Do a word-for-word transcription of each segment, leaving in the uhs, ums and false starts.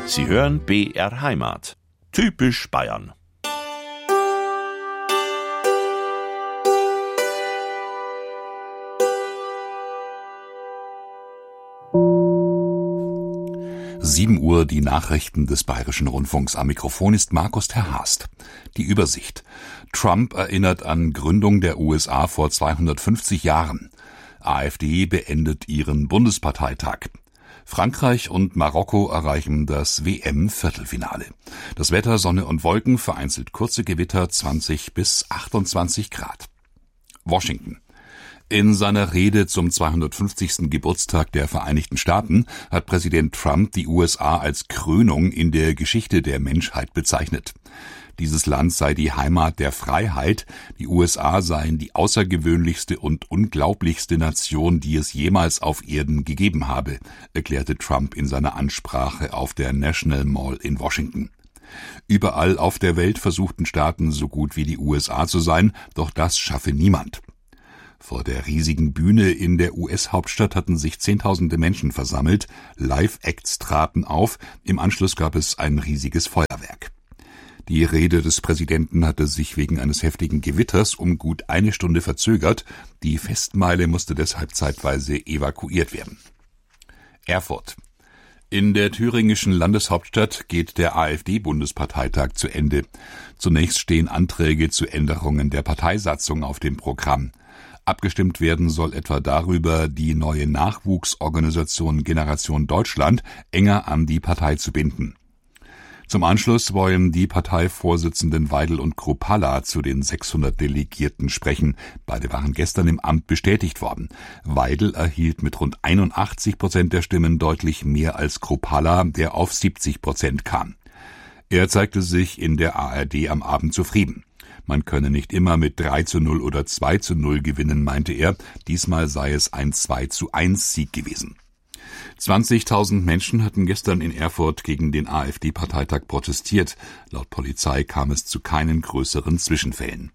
Sie hören B R Heimat. Typisch Bayern. sieben Uhr, die Nachrichten des Bayerischen Rundfunks. Am Mikrofon ist Markus Terhast. Die Übersicht. Trump erinnert an Gründung der U S A vor zweihundertfünfzig Jahren. AfD beendet ihren Bundesparteitag. Frankreich und Marokko erreichen das W M-Viertelfinale. Das Wetter, Sonne und Wolken, vereinzelt kurze Gewitter, zwanzig bis achtundzwanzig Grad. Washington. In seiner Rede zum zweihundertfünfzigsten Geburtstag der Vereinigten Staaten hat Präsident Trump die U S A als Krönung in der Geschichte der Menschheit bezeichnet. Dieses Land sei die Heimat der Freiheit, die U S A seien die außergewöhnlichste und unglaublichste Nation, die es jemals auf Erden gegeben habe, erklärte Trump in seiner Ansprache auf der National Mall in Washington. Überall auf der Welt versuchten Staaten so gut wie die U S A zu sein, doch das schaffe niemand. Vor der riesigen Bühne in der U S-Hauptstadt hatten sich Zehntausende Menschen versammelt, Live-Acts traten auf, im Anschluss gab es ein riesiges Feuerwerk. Die Rede des Präsidenten hatte sich wegen eines heftigen Gewitters um gut eine Stunde verzögert, die Festmeile musste deshalb zeitweise evakuiert werden. Erfurt. In der thüringischen Landeshauptstadt geht der AfD-Bundesparteitag zu Ende. Zunächst stehen Anträge zu Änderungen der Parteisatzung auf dem Programm. Abgestimmt werden soll etwa darüber, die neue Nachwuchsorganisation Generation Deutschland enger an die Partei zu binden. Zum Anschluss wollen die Parteivorsitzenden Weidel und Kruppalla zu den sechshundert Delegierten sprechen. Beide waren gestern im Amt bestätigt worden. Weidel erhielt mit rund einundachtzig Prozent der Stimmen deutlich mehr als Kruppalla, der auf siebzig Prozent kam. Er zeigte sich in der A R D am Abend zufrieden. Man könne nicht immer mit drei zu null oder zwei zu null gewinnen, meinte er. Diesmal sei es ein zwei zu eins Sieg gewesen. zwanzigtausend Menschen hatten gestern in Erfurt gegen den AfD-Parteitag protestiert. Laut Polizei kam es zu keinen größeren Zwischenfällen.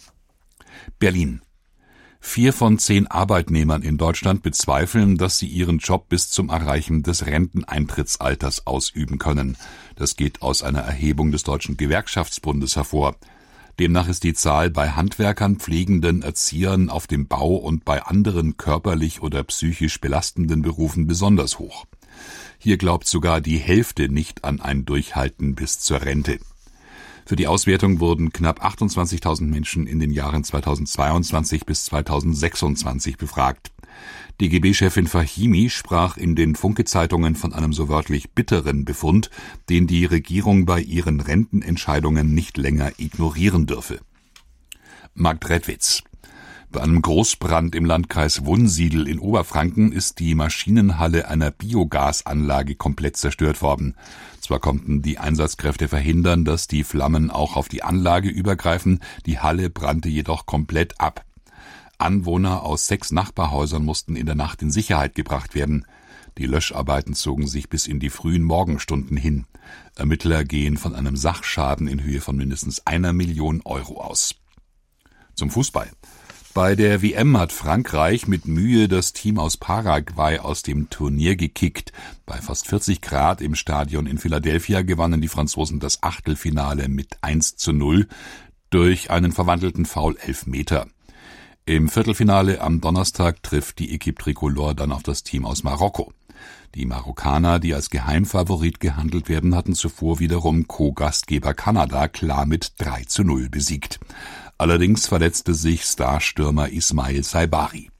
Berlin. Vier von zehn Arbeitnehmern in Deutschland bezweifeln, dass sie ihren Job bis zum Erreichen des Renteneintrittsalters ausüben können. Das geht aus einer Erhebung des Deutschen Gewerkschaftsbundes hervor. Demnach ist die Zahl bei Handwerkern, Pflegenden, Erziehern auf dem Bau und bei anderen körperlich oder psychisch belastenden Berufen besonders hoch. Hier glaubt sogar die Hälfte nicht an ein Durchhalten bis zur Rente. Für die Auswertung wurden knapp achtundzwanzigtausend Menschen in den Jahren zweitausendzweiundzwanzig bis zweitausendsechsundzwanzig befragt. D G B-Chefin Fahimi sprach in den Funke-Zeitungen von einem so wörtlich bitteren Befund, den die Regierung bei ihren Rentenentscheidungen nicht länger ignorieren dürfe. Marktredwitz. Bei einem Großbrand im Landkreis Wunsiedel in Oberfranken ist die Maschinenhalle einer Biogasanlage komplett zerstört worden. Zwar konnten die Einsatzkräfte verhindern, dass die Flammen auch auf die Anlage übergreifen, die Halle brannte jedoch komplett ab. Anwohner aus sechs Nachbarhäusern mussten in der Nacht in Sicherheit gebracht werden. Die Löscharbeiten zogen sich bis in die frühen Morgenstunden hin. Ermittler gehen von einem Sachschaden in Höhe von mindestens einer Million Euro aus. Zum Fußball. Bei der W M hat Frankreich mit Mühe das Team aus Paraguay aus dem Turnier gekickt. Bei fast vierzig Grad im Stadion in Philadelphia gewannen die Franzosen das Achtelfinale mit eins zu null durch einen verwandelten Foul-Elfmeter. Im Viertelfinale am Donnerstag trifft die Équipe Tricolore dann auf das Team aus Marokko. Die Marokkaner, die als Geheimfavorit gehandelt werden, hatten zuvor wiederum Co-Gastgeber Kanada klar mit drei zu null besiegt. Allerdings verletzte sich Starstürmer Ismail Saibari.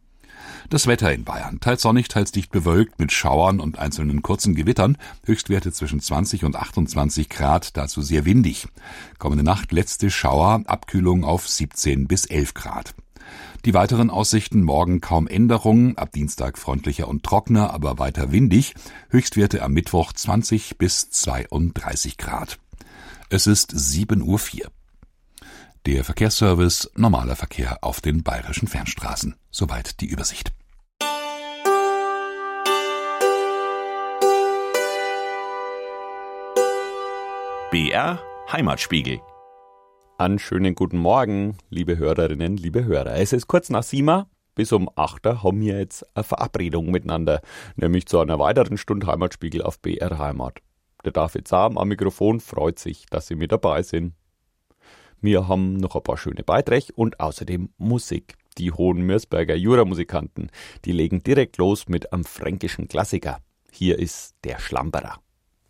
Das Wetter in Bayern. Teils sonnig, teils dicht bewölkt mit Schauern und einzelnen kurzen Gewittern. Höchstwerte zwischen zwanzig und achtundzwanzig Grad, dazu sehr windig. Kommende Nacht letzte Schauer, Abkühlung auf siebzehn bis elf Grad. Die weiteren Aussichten: morgen kaum Änderungen, ab Dienstag freundlicher und trockener, aber weiter windig. Höchstwerte am Mittwoch zwanzig bis zweiunddreißig Grad. Es ist sieben Uhr vier. Der Verkehrsservice, normaler Verkehr auf den bayerischen Fernstraßen. Soweit die Übersicht. B R Heimatspiegel. Einen schönen guten Morgen, liebe Hörerinnen, liebe Hörer. Es ist kurz nach sieben, bis um acht haben wir jetzt eine Verabredung miteinander, nämlich zu einer weiteren Stunde Heimatspiegel auf B R Heimat. Der David Sam am Mikrofon freut sich, dass Sie mit dabei sind. Wir haben noch ein paar schöne Beiträge und außerdem Musik. Die Hohenmörsberger Juramusikanten, die legen direkt los mit einem fränkischen Klassiker. Hier ist der Schlamperer.